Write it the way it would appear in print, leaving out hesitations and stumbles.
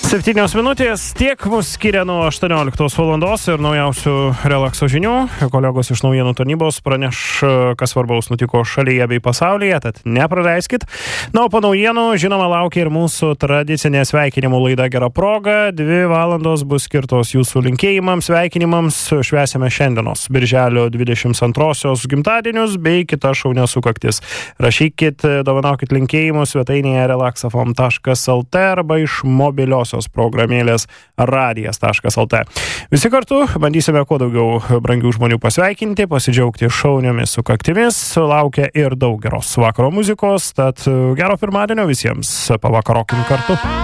7 minutės, tiek mus skiria nuo 18 valandos ir naujausių relakso žinių. Kolegos iš naujienų tarnybos praneš, kas svarbaus nutiko šalyje bei pasaulyje, tad nepraleiskit. Na, o po naujienų, žinoma, laukia ir mūsų tradicinė sveikinimų laida Gera proga. 2 valandos bus skirtos jūsų linkėjimams, sveikinimams. Švęsime šiandienos birželio 22-osios gimtadienius bei kitas šaunias sukaktis. Rašykit, dovanaukit linkėjimus svetainėje relaxafm.lt arba iš mobilios programėlės radijas.lt. Visi kartu bandysime kuo daugiau brangių žmonių pasveikinti, pasidžiaugti šauniomis sukaktimis. Laukia ir daug geros vakaro muzikos, tad gero pirmadienio visiems. Pavakarokim kartu.